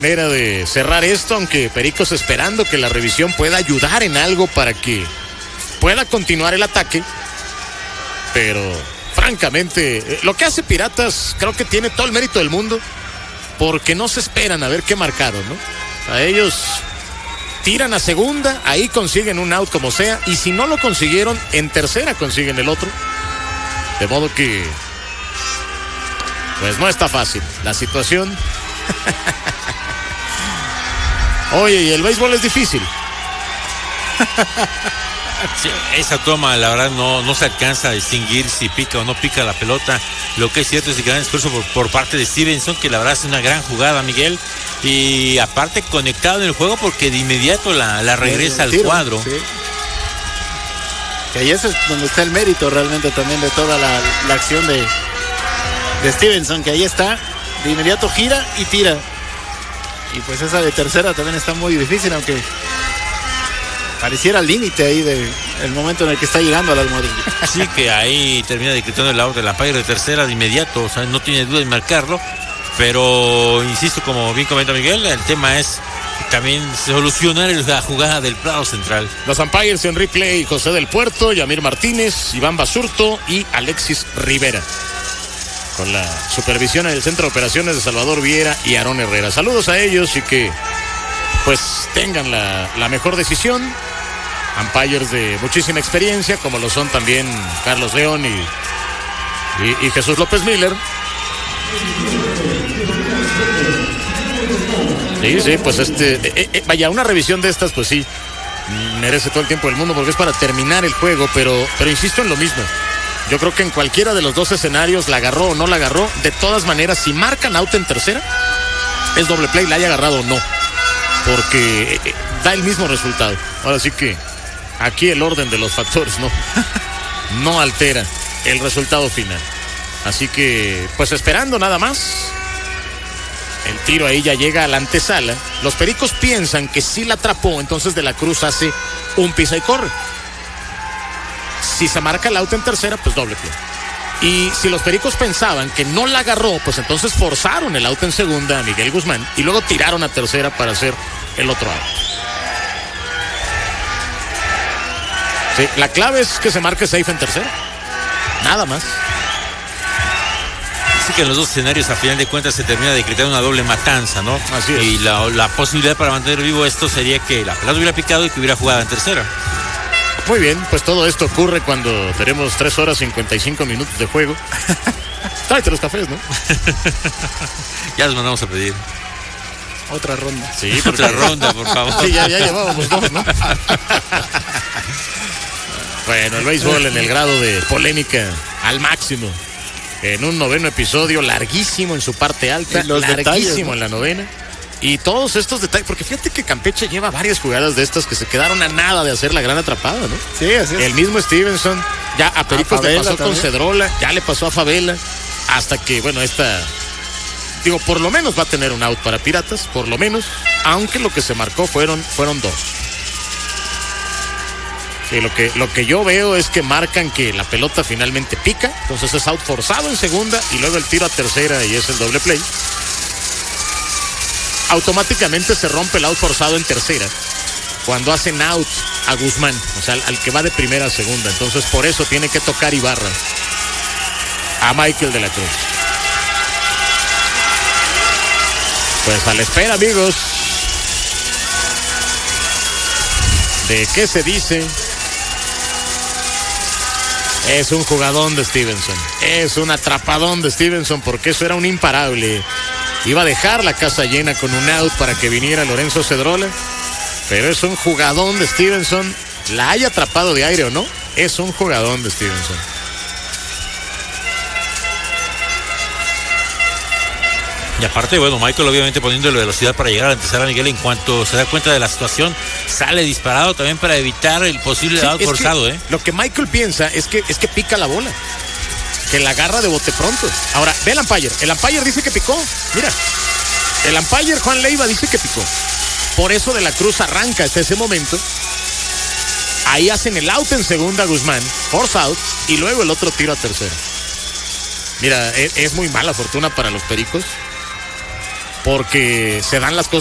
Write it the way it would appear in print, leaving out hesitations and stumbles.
Manera de cerrar esto, aunque Pericos esperando que la revisión pueda ayudar en algo para que pueda continuar el ataque, pero francamente lo que hace Piratas creo que tiene todo el mérito del mundo, porque no se esperan a ver qué marcaron, ¿no? O sea, ellos tiran a segunda, ahí consiguen un out como sea, y si no lo consiguieron, en tercera consiguen el otro, de modo que pues no está fácil la situación. Oye, y el béisbol es difícil. Sí, esa toma, la verdad, no se alcanza a distinguir si pica o no pica la pelota. Lo que es cierto es el gran esfuerzo por parte de Stevenson, que la verdad es una gran jugada, Miguel. Y aparte conectado en el juego porque de inmediato la regresa al cuadro. Sí. Que ahí es donde está el mérito realmente también de toda la acción de Stevenson, que ahí está, de inmediato gira y tira. Y pues esa de tercera también está muy difícil, aunque pareciera al límite ahí del momento en el que está llegando a la almohadilla. Sí, que ahí termina decretando el out del umpire de tercera de inmediato, o sea, no tiene duda en marcarlo, pero insisto, como bien comenta Miguel, el tema es también solucionar la jugada del plano central. Los umpires en replay: José del Puerto, Yamir Martínez, Iván Basurto y Alexis Rivera, con la supervisión en el Centro de Operaciones de Salvador Viera y Aarón Herrera. Saludos a ellos y que pues tengan la mejor decisión. Umpires de muchísima experiencia, como lo son también Carlos León y Jesús López Miller. Sí, pues vaya, una revisión de estas, pues sí, merece todo el tiempo del mundo porque es para terminar el juego, pero insisto en lo mismo. Yo creo que en cualquiera de los dos escenarios, la agarró o no la agarró, de todas maneras, si marcan out en tercera, es doble play, la haya agarrado o no, porque da el mismo resultado. Ahora sí que aquí el orden de los factores no altera el resultado final. Así que, pues esperando nada más. El tiro ahí ya llega a la antesala. Los Pericos piensan que sí la atrapó, entonces De la Cruz hace un pisa y corre. Si se marca el out en tercera, pues doble play. Y si los Pericos pensaban que no la agarró, pues entonces forzaron el out en segunda a Miguel Guzmán y luego tiraron a tercera para hacer el otro out. Sí, la clave es que se marque safe en tercera. Nada más. Así que en los dos escenarios, a final de cuentas, se termina decretando una doble matanza, ¿no? Así es. Y la posibilidad para mantener vivo esto sería que la pelota hubiera picado y que hubiera jugado en tercera. Muy bien, pues todo esto ocurre cuando tenemos 3 horas 55 minutos de juego. Tráete los cafés, ¿no? Ya los mandamos a pedir. Otra ronda. Sí, otra ronda, por favor. Sí, ya llevábamos 2, ¿no? Bueno, el béisbol en el grado de polémica al máximo. En un 9º episodio, larguísimo en su parte alta, larguísimo detalles, ¿no? En la 9ª. Y todos estos detalles, porque fíjate que Campeche lleva varias jugadas de estas que se quedaron a nada de hacer la gran atrapada, ¿no? Sí, así es. El mismo Stevenson, ya a Pericos le pasó también con Cedrola, ya le pasó a Favela, hasta que, bueno, por lo menos va a tener un out para Piratas, por lo menos, aunque lo que se marcó fueron 2. Sí, lo que yo veo es que marcan que la pelota finalmente pica, entonces es out forzado en segunda y luego el tiro a tercera y es el doble play. Automáticamente se rompe el out forzado en tercera cuando hacen out a Guzmán, o sea, al que va de primera a segunda. Entonces por eso tiene que tocar Ibarra a Michael de la Cruz. Pues a la espera, amigos, de qué se dice. Es un jugadón de Stevenson, es un atrapadón de Stevenson, porque eso era un imparable. Iba a dejar la casa llena con un out para que viniera Lorenzo Cedrola, pero es un jugadón de Stevenson. La haya atrapado de aire o no, es un jugadón de Stevenson. Y aparte, bueno, Michael obviamente poniendo la velocidad para llegar a empezar a Miguel en cuanto se da cuenta de la situación, sale disparado también para evitar el posible out forzado, Lo que Michael piensa es que pica la bola, que la agarra de bote pronto. Ahora, ve el umpire dice que picó. Mira, el umpire Juan Leiva dice que picó. Por eso De la Cruz arranca hasta ese momento. Ahí hacen el out en segunda Guzmán, force out, y luego el otro tiro a tercera. Mira, es muy mala fortuna para los Pericos, porque se dan las cosas